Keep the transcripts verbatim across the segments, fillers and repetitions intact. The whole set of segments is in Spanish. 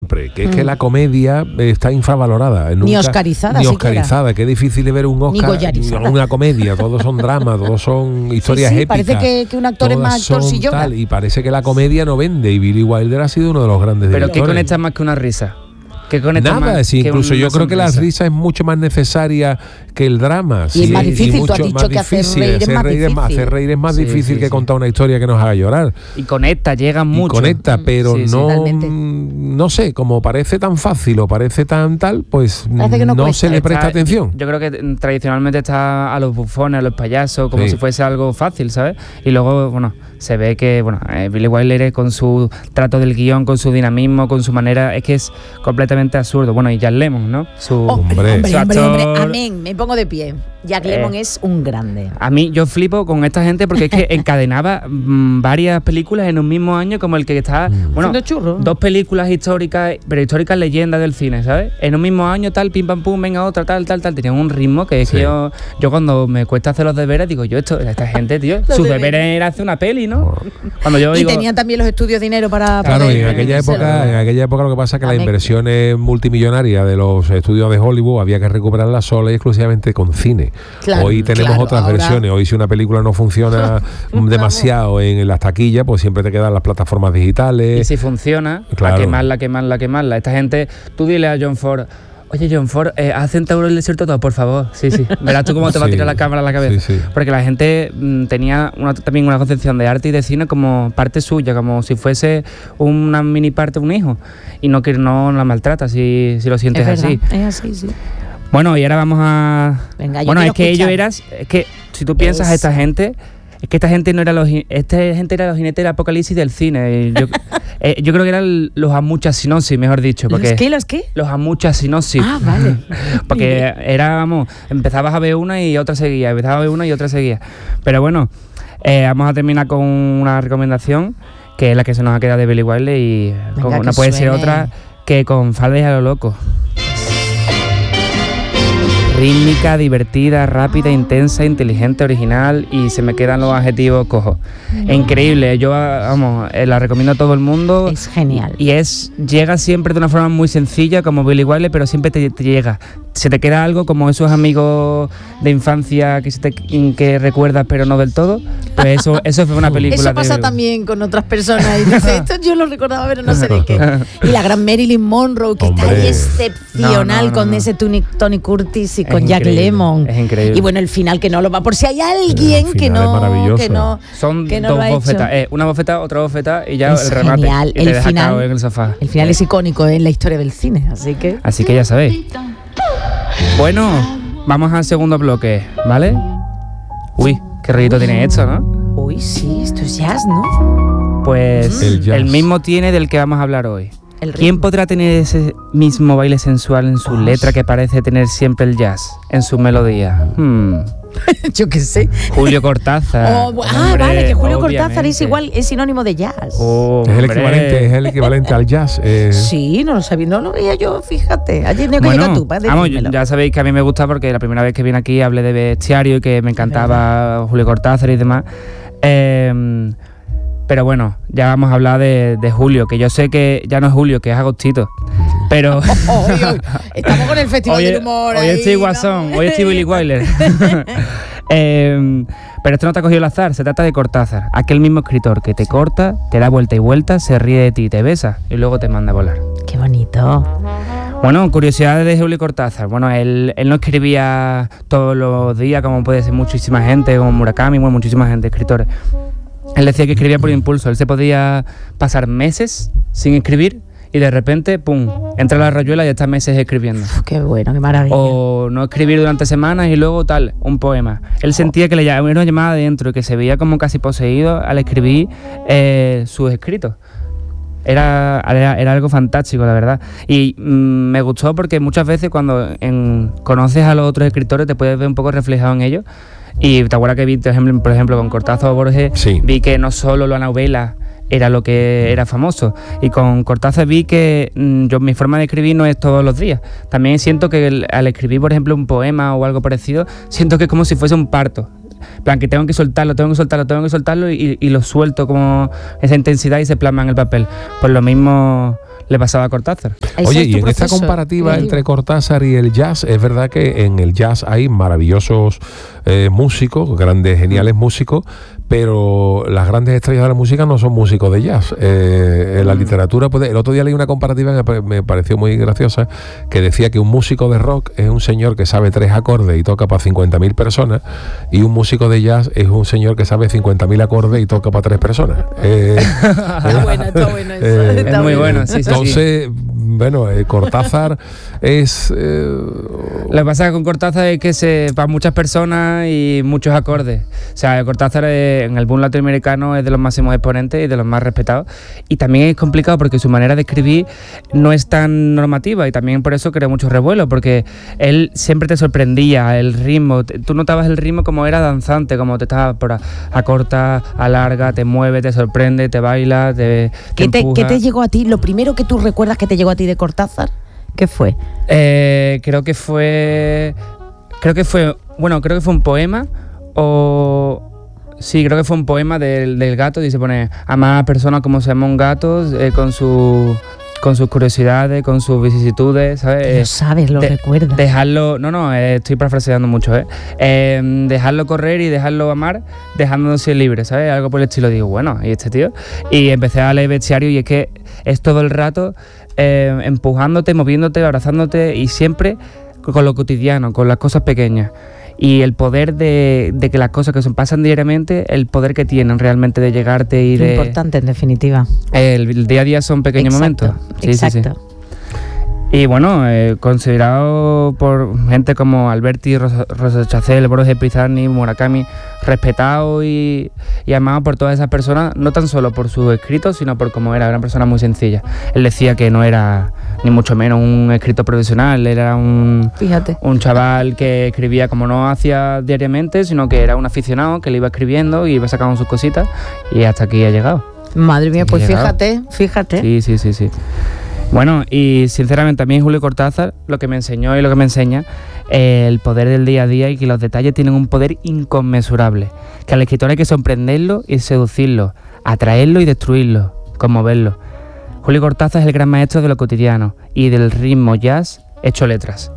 siempre, que es mm. que la comedia está infravalorada. Nunca, ni oscarizada. Ni oscarizada, que es difícil de ver un Oscar, ni una comedia, todos son dramas, todos son historias sí, sí, épicas. Parece que, que un actor es más actor si yo. Y parece que la comedia no vende, y Billy Wilder ha sido uno de los grandes Pero directores. ¿qué conecta más que una risa? Que Nada, más sí, incluso que yo creo sonrisa. que la risa es mucho más necesaria que el drama. Y sí, es más difícil, y mucho tú has dicho más que hacer difícil, reír es hacer más reír difícil. Hacer reír es más Sí, difícil sí, que sí. contar una historia que nos haga llorar. Y conecta, llegan mucho. Y conecta, pero Sí, sí, no, totalmente. no sé, como parece tan fácil o parece tan tal, pues Parece que no no, cuesta. se le presta Está- atención. Yo creo que mm, tradicionalmente está a los bufones, a los payasos, como Sí. si fuese algo fácil, ¿sabes? Y luego, bueno, se ve que, bueno, eh, Billy Wilder con su trato del guión, con su dinamismo, con su manera, es que es completamente absurdo. Bueno, y Jack Lemmon, ¿no? Su, Hombre, hombre, su hombre, hombre, actor- amén, me pongo de pie. Jack Eh. Lemmon es un grande. A mí, yo flipo con esta gente porque es que encadenaba mm, varias películas en un mismo año, como el que está, bueno, Haciendo churro. dos películas históricas, pero históricas leyendas del cine, ¿sabes? En un mismo año, tal, pim pam pum, venga otra, tal, tal, tal. Tenían un ritmo que es Sí. que yo, yo cuando me cuesta hacer los deberes, digo, yo, esto, esta gente, tío, sus deberes. deberes era hacer una peli, ¿no? Cuando yo Y digo, tenían también los estudios dinero para Claro, poder y en aquella hacerlo. época, en aquella época lo que pasa es que las Amén. inversiones multimillonarias de los estudios de Hollywood había que recuperarlas sola y exclusivamente con cine. Claro, Hoy tenemos claro, otras ahora- versiones. Hoy si una película no funciona demasiado en, en las taquillas, pues siempre te quedan las plataformas y digitales. si funciona, Claro. la quemarla, quemarla, quemarla. Esta gente, tú dile a John Ford, oye John Ford, eh, haz Centauro el desierto todo, por favor. Sí, sí. Verás tú cómo te va a Sí. tirar la cámara a la cabeza. Sí, sí. Porque la gente mm, tenía una, también una concepción de arte y de cine como parte suya, como si fuese una mini parte de un hijo. Y no que no la maltrata si, si lo sientes Es así. verdad, es así, sí. Bueno, y ahora vamos a... Venga, yo bueno, quiero es que ellos escuchar. eran... Es que si tú piensas a Es- esta gente... Es que esta gente no era los... ji- Esta gente era los jinetes del apocalipsis del cine. Y Yo, eh, yo creo que eran los amuchasinosis, mejor dicho. Porque ¿Los qué? ¿Los qué? Los amuchasinosis. Ah, vale. Porque era, vamos, empezabas a ver una y otra seguía, empezabas a ver una y otra seguía. Pero bueno, eh, vamos a terminar con una recomendación, que es la que se nos ha quedado de Billy Wilder, y Venga, como que no puede ser suene. otra que con Faldes a lo loco. Rítmica, divertida, rápida, intensa, inteligente, original, y se me quedan los adjetivos cojos. Es increíble, yo vamos, eh, la recomiendo a todo el mundo. Es genial. Y es llega siempre de una forma muy sencilla, como Billy Wilder, pero siempre te, te llega. Se te queda algo como esos amigos de infancia que, se te, que recuerdas, pero no del todo. Pues eso, eso fue una película. Eso pasa de, también con otras personas. Y dice, esto yo lo recordaba, pero no sé de qué. Y la gran Marilyn Monroe, que está Hombre. ahí excepcional No, no, no, con no. ese Tony, Tony Curtis y Es con Jack increíble, Lemmon. es increíble. Y bueno, el final que no lo va. Por si hay alguien El que final es no, maravilloso. que no. Son que no dos lo ha bofetas. hecho. Eh, una bofeta, otra bofeta y ya Es el remate. genial. Y te El deja final- cao en el sofá. El final es icónico en la historia del cine, así que. Así que ya sabéis. Bueno, vamos al segundo bloque, ¿vale? Uy, qué ruidito tiene esto, ¿no? Uy, sí, esto es jazz, ¿no? Pues El jazz. el mismo tiene del que vamos a hablar hoy. El ¿Quién ritmo. podrá tener ese mismo baile sensual en su Ay. letra que parece tener siempre el jazz en su melodía? Hmm. Yo qué sé. Julio Cortázar. Oh, bu- ah, Hombre, vale, que Julio Cortázar obviamente. es igual, es sinónimo de jazz. Oh, Es el hombre. equivalente, es el equivalente al jazz. eh. Sí, no lo sabía, no lo veía yo, fíjate. Ayer no que Bueno, llega tú para vamos, decírmelo. ya sabéis que a mí me gusta porque la primera vez que vine aquí hablé de bestiario y que me encantaba Julio Cortázar y demás. Eh, pero bueno, ya vamos a hablar de, de Julio, que yo sé que ya no es Julio, que es Agostito. Pero Hoy, hoy, estamos con el Festival hoy, del Humor. hoy ahí, estoy ¿no? guasón, hoy estoy Billy Wilder. Eh, pero esto no te ha cogido el azar, se trata de Cortázar, aquel mismo escritor que te corta, te da vuelta y vuelta, se ríe de ti, te besa y luego te manda a volar. Qué bonito. Bueno, curiosidades de Julio Cortázar. Bueno, él, él no escribía todos los días como puede ser muchísima gente, como Murakami, bueno, muchísima gente, escritores. Él decía que escribía por impulso, él se podía pasar meses sin escribir y de repente, pum, entra a la rayuela y ya está meses escribiendo. Uf, qué bueno, qué maravilla. O no escribir durante semanas y luego tal, un poema. Él sentía que le llamaba una llamada adentro y que se veía como casi poseído al escribir eh, sus escritos. Era, era, era algo fantástico, la verdad. Y mm, me gustó porque muchas veces cuando en, conoces a los otros escritores te puedes ver un poco reflejado en ellos. Y te acuerdas que vi, por ejemplo, por ejemplo con Cortázar o Borges, Sí. vi que no solo la novela era lo que era famoso. Y con Cortázar vi que mm, yo mi forma de escribir no es todos los días. También siento que el- al escribir, por ejemplo, un poema o algo parecido, siento que es como si fuese un parto. En plan, que tengo que soltarlo, tengo que soltarlo, tengo que soltarlo y, y lo suelto como esa intensidad y se plasma en el papel. Pues lo mismo le pasaba a Cortázar. Oye, y en esta comparativa entre Cortázar y el jazz, es verdad que en el jazz hay maravillosos eh, músicos, grandes, geniales músicos, pero las grandes estrellas de la música no son músicos de jazz. Eh, en la literatura, pues, el otro día leí una comparativa que me pareció muy graciosa, que decía que un músico de rock es un señor que sabe tres acordes y toca para cincuenta mil personas, y un músico de jazz es un señor que sabe cincuenta mil acordes y toca para tres personas. Eh, está bueno, está bueno eso. Eh, está es muy bueno, sí, sí. Entonces, sí. bueno, eh, Cortázar es... Eh, Lo que pasa con Cortázar es que se para muchas personas y muchos acordes. O sea, Cortázar es, en el boom latinoamericano es de los máximos exponentes y de los más respetados. Y también es complicado porque su manera de escribir no es tan normativa, y también por eso creó mucho revuelo, porque él siempre te sorprendía el ritmo. Tú notabas el ritmo como era danzante, como te estaba por a, a corta, a larga, te mueve, te sorprende, te baila, te, ¿Qué te, te, ¿Qué te llegó a ti? Lo primero que tú recuerdas que te llegó a ti de Cortázar, ¿qué fue? Eh, creo que fue... Creo que fue... Bueno, creo que fue un poema o... Sí, creo que fue un poema del, del gato. Dice, pone, amar a personas como se ama un gato, eh, con su... con sus curiosidades, con sus vicisitudes, ¿sabes? Lo sabes, lo de, recuerdas. Dejarlo, no, no, eh, estoy parafraseando mucho, ¿eh? ¿eh? Dejarlo correr y dejarlo amar, dejándose libre, ¿sabes? Algo por el estilo. Digo, bueno, ¿y este tío? Y empecé a leer bestiario y es que es todo el rato eh, empujándote, moviéndote, abrazándote y siempre con lo cotidiano, con las cosas pequeñas. Y el poder de, de que las cosas que se pasan diariamente, el poder que tienen realmente de llegarte y Lo de... importante, en definitiva. El, el día a día son pequeños Exacto, momentos. Sí, exacto. sí, sí. Y bueno, eh, considerado por gente como Alberti, Rosa, Rosa Chacel, Borges Pizarni, Murakami, respetado y, y amado por todas esas personas, no tan solo por sus escritos, sino por cómo era, era una persona muy sencilla. Él decía que no era ni mucho menos un escritor profesional, era un, Fíjate. un chaval que escribía como no hacía diariamente, sino que era un aficionado que le iba escribiendo y iba sacando sus cositas, y hasta aquí ha llegado. Madre mía, pues Llegado. fíjate, fíjate. Sí, sí, sí, sí. Bueno, y sinceramente a mí Julio Cortázar lo que me enseñó y lo que me enseña eh, el poder del día a día, y que los detalles tienen un poder inconmensurable, que al escritor hay que sorprenderlo y seducirlo, atraerlo y destruirlo, conmoverlo. Julio Cortázar es el gran maestro de lo cotidiano y del ritmo jazz hecho letras.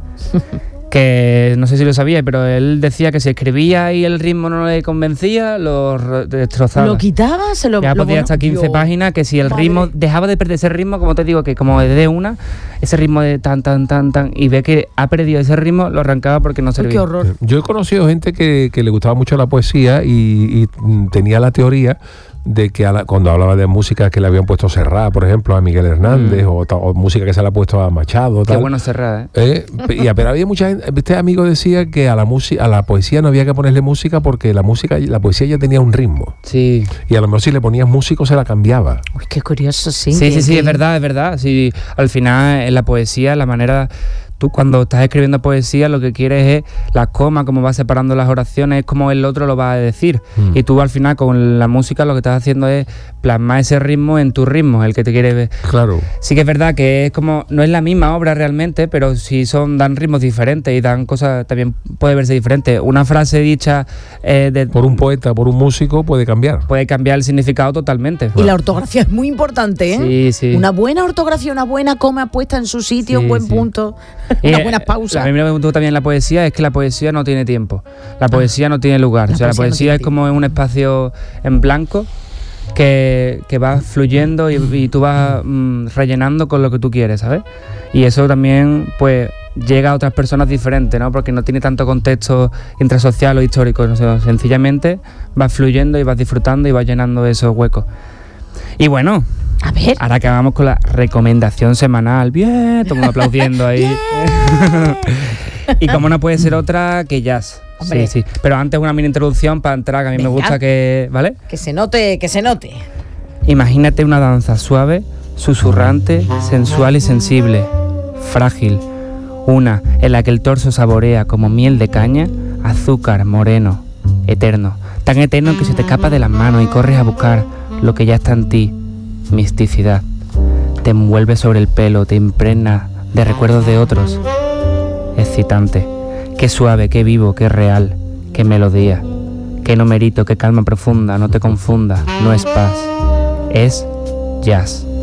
Que no sé si lo sabía, pero él decía que si escribía y el ritmo no le convencía, lo destrozaba. Lo quitaba, se lo... Ya lo podía hasta quince Dios. páginas, que si el Madre. ritmo dejaba de perder ese ritmo, como te digo, que como de una, ese ritmo de tan, tan, tan, tan, y ve que ha perdido ese ritmo, lo arrancaba porque no Uy, servía. qué horror. Yo he conocido gente que, que le gustaba mucho la poesía y, y mm, tenía la teoría de que a la, cuando hablaba de música que le habían puesto Serrat, por ejemplo, a Miguel Hernández, Mm. o, ta- o música que se le ha puesto a Machado, Qué tal. bueno cerrar, ¿eh? Eh, y, pero había mucha gente, este amigo decía que a la música, a la poesía no había que ponerle música porque la música, la poesía ya tenía un ritmo, Sí. y a lo mejor si le ponías músico se la cambiaba. Uy, qué curioso, sí. Sí, que- sí, sí, que- es verdad, es verdad. Sí, al final en la poesía, la manera... Tú cuando estás escribiendo poesía lo que quieres es las comas, cómo vas separando las oraciones, es como el otro lo va a decir. Mm. Y tú al final con la música lo que estás haciendo es plasmar ese ritmo en tu ritmo, el que te quiere ver. Claro. Sí que es verdad que es como, no es la misma obra realmente, pero sí son, dan ritmos diferentes y dan cosas, también puede verse diferente. Una frase dicha eh, de, Por un poeta, por un músico puede cambiar. puede cambiar el significado totalmente. Y la ortografía es muy importante, ¿eh? Sí, sí. Una buena ortografía, una buena coma puesta en su sitio, Sí, un buen sí. punto, Y, una eh, buena pausa. A mí me gustó también la poesía, es que la poesía no tiene tiempo. La poesía no tiene lugar. la O sea, la poesía no poesía tiene es como un espacio en blanco que, que va fluyendo y, y tú vas mm, rellenando con lo que tú quieres, ¿sabes? Y eso también, pues, llega a otras personas diferentes, ¿no? Porque no tiene tanto contexto intrasocial o histórico, ¿no? O sea, sencillamente vas fluyendo y vas disfrutando y vas llenando esos huecos. Y bueno, A ver. ahora que vamos con la recomendación semanal. Bien, todo el mundo aplaudiendo ahí. Y como no puede ser otra que jazz. Hombre. Sí, sí. Pero antes una mini introducción para entrar, que a mí Venga. me gusta que... ¿Vale? Que se note, que se note. Imagínate una danza suave, susurrante, sensual y sensible, frágil. Una en la que el torso saborea como miel de caña, azúcar moreno, eterno. Tan eterno que se te escapa de las manos y corres a buscar lo que ya está en ti, misticidad. Te envuelve sobre el pelo, te impregna de recuerdos de otros. Excitante. Qué suave, qué vivo, qué real, qué melodía. Qué numerito, qué calma profunda, no te confunda, no es paz. Es jazz.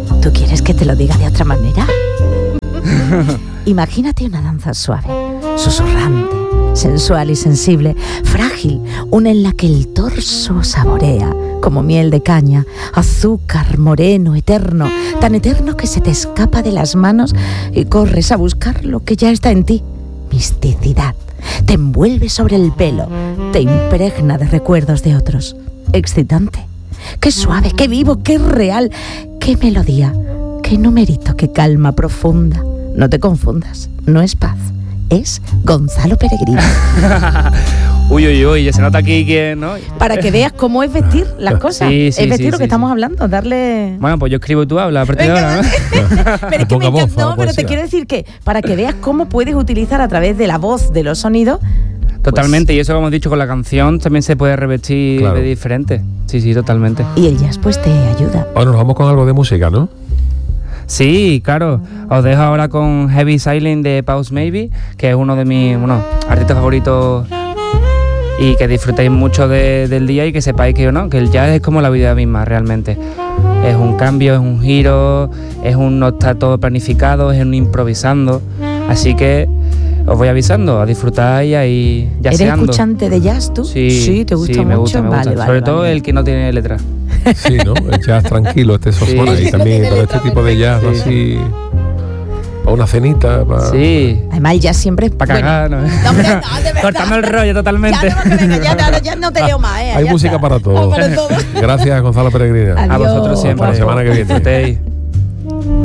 ¿Tú quieres que te lo diga de otra manera? Imagínate una danza suave, susurrante, sensual y sensible, frágil, una en la que el torso saborea como miel de caña, azúcar moreno, eterno, tan eterno que se te escapa de las manos y corres a buscar lo que ya está en ti. Misticidad, te envuelve sobre el pelo, te impregna de recuerdos de otros. Excitante, qué suave, qué vivo, qué real, qué melodía, qué numerito, qué calma profunda. No te confundas, no es paz, es Gonzalo Peregrino. Uy, uy, uy, ya se nota aquí que, ¿no? Para que veas cómo es vestir las cosas. Sí, sí, es vestir sí, lo que sí, estamos sí. hablando, darle... Bueno, pues yo escribo y tú hablas a partir de ahora, ¿no? Pero es que me encantó, pero te quiero decir que para que veas cómo puedes utilizar a través de la voz, de los sonidos... Totalmente, pues, y eso como hemos dicho con la canción también se puede revestir claro. de diferente. Sí, sí, totalmente. Y el jazz pues te ayuda. Bueno, nos vamos con algo de música, ¿no? Sí, claro. Os dejo ahora con Heavy Sailing de Pause Maybe, que es uno de mis bueno, artistas favoritos, y que disfrutéis mucho de, del día y que sepáis que, ¿no? que el jazz es como la vida misma realmente. Es un cambio, es un giro, es un no está todo planificado, es un improvisando. Así que os voy avisando, a disfrutar y ahí jazzeando. ¿Eres escuchante de jazz tú? Sí, sí, ¿te gusta sí, me mucho? Gusta, me vale, gusta. vale, Sobre vale. todo el que no tiene letra. Sí, ¿no? El jazz tranquilo, este sofona sí. Y también todo este tipo de jazz sí. así... Para una cenita, para... Sí. Además el jazz siempre es... Para cagar, bueno. ¿no? No, hombre, no, de verdad. Cortando el rollo totalmente. Ya, no, venga, ya, ya, ya no te leo más, ¿eh? Hay ya música está. para todo. Para todo. Gracias, Gonzalo Peregrina. Adiós. A vosotros siempre. Hasta la semana que viene.